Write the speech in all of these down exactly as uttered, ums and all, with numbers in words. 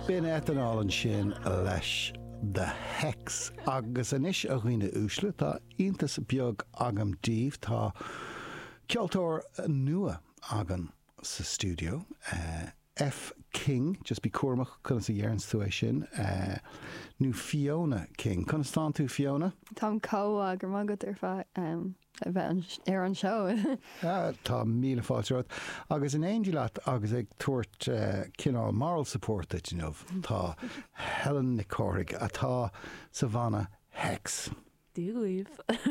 Bíon etanál an sin leis de Hex agus inis a chuoine úsle tá iontas beag agam díomh tá ceoltóir nua agan sa studio uh, F King just bí cuamach chun sa dhearns tú é sin uh, nó Fiona King chun stán tú Fiona? Tá có a gur mágad ar fa um, a bheith ar an seo. uh, Tá míle fáilteát agus in éidir leat agus ag tuairt uh, cinál moral support that you know, tá Helen Nicorig atá Savannah Hex. Díomh.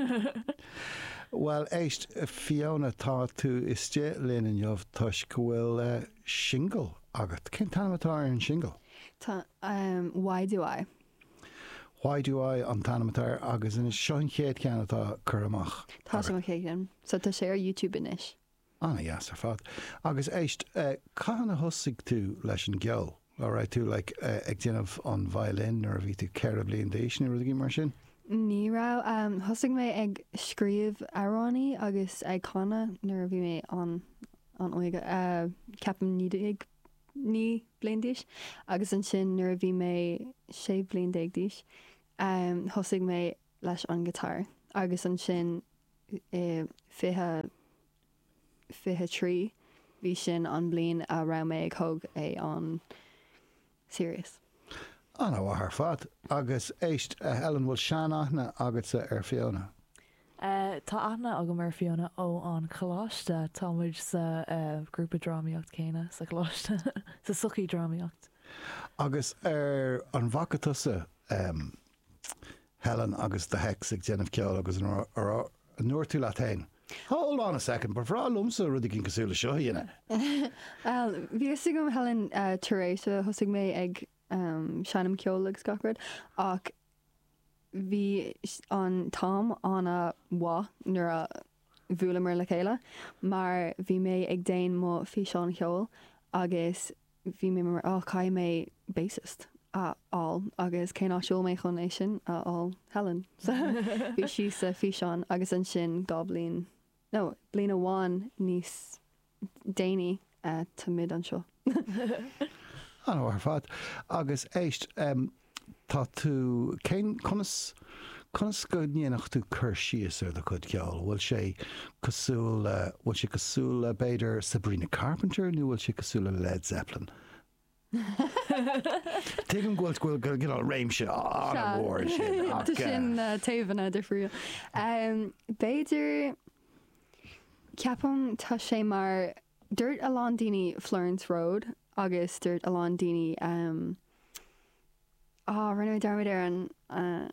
Well, éist Fiona tá tú iste linn in jobh tuis go bhfuil uh, single agat. Cén tanamatá ar an single? Tá um, Why Do I? Why Do I an tanamatá agus in seoin chéad ceanna tá chur amach. Tá sem chéan. So tá sé ar YouTube inis. Anna, yes, ar fad. Agus éist, uh, cána hosig tú leis an geol? Alright, tú like, uh, ag déanamh an violin ar a bhí tú ceir a blion d'éis ní rud mar sin? Ní rá, um, hosig mé ag scríomh aránaí agus ag cána nuair a bhí mé an an oige uh, ceapam ní ag ní blion díis agus an sin nuair a bhí mé sé blion déag díis um, hosig mé leis an gitar agus an sin uh, fithe fithe trí bhí sin an blion a ra mé ag thug é an serious. Anna bhá ar fad. Agus éist uh, Helen bhfuil sean aithne agatsa ar Fiona. Uh, tá aithne agam ar Fiona ó an choláiste támuid sa uh, grúpa drámaíocht céine sa choláiste sa suchaí drámaíocht. Agus ar an bhacatasa um, Helen agus the Hex ag déanamh ceol agus an nuair tú leat Hold on a second, but frá lumsa rud cinn cosúla seo dhéine. Bhí sigam Helen uh, Teresa hosig mé ag um, seanam ceola scarad ach bhí an Tom anna wa nuair a bhuala mar le chéile mar bhí mé ag déin mo fi seán ceol agus bhí mé mar á cai mé bassist a all agus cé áisiúil mé chun é sin a all Helen so bhí si sa fi seán agus an sin gá blion no blion amháin níos déine uh, tá mid an seo. An ar fad. Agus éist um, tá tú cén conas conas go níanach tú chur síos ar do chud ceol. Bhfuil sé cosúil uh, bhfuil sé cosúil uh, beidir Sabrina Carpenter nó bhfuil sé cosúil Led Zeppelin? Tuigim ghfuil ghfuil go gin réimse an a bhór sin. Tá sin taobhanna difriúil. Beidir ceapam tá sé mar dúirt a lán daoine Florence Road agus dúirt a lán daoine um, á rinne darmid ar an uh,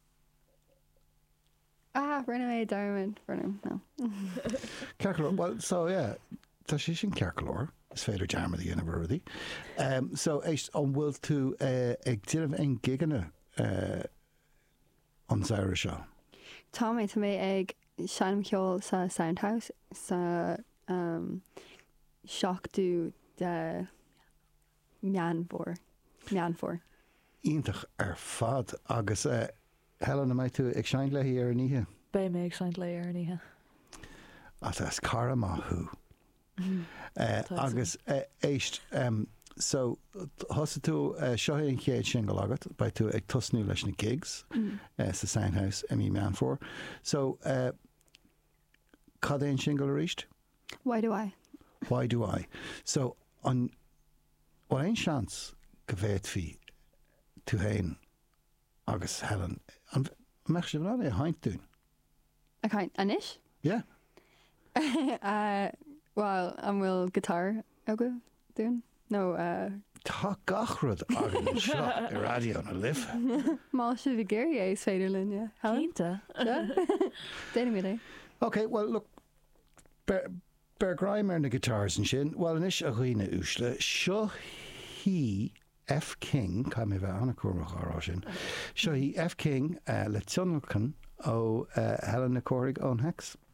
ah rinne darmid rinne no. Cearcolóir, well, so yeah, tá sé sin cearcolóir. Is féidir dearmad dhéanamh rudaí. Um, so éist an bhfuil tú uh, ag tíanamh an giganna uh, an saoire seo? Tá mé tá mé ag seanam ceol sa Soundhouse sa um, seachtú de meanmhór meanmhór. Ítach ar fad agus uh, Helen am tú ag sein le ar níthe? Bé mé ag sein le ar níthe. As as cara maithú. Mm. Uh, agus uh, éist um, so thosa tú uh, seo an chéad single agat ba tú ag tosnú leis na gigs mm. uh, sa Soundhouse am í mean for. So uh, cad éon single a ríist? Why Do I? Why Do I? So an bhil éon seans go bhéad fí tú hain agus Helen an meach sé bhná é haint dún? A haint anis? Yeah. uh, Well, an bhfuil guitar agah dún? No, uh... Tá gachrad agan seo i radio na lif. Má si bhí géir é féidir linn, yeah. Cínta. Déine mé é. Okay, well, look, Bear, Bear Grimer na guitars and sin, well, inis a chuoine úsle, seo hí F King, cai mé bheith anna cuamach árá sin, seo hí F King uh, le tionalcan ó uh, Helen Nicorig ón Hex.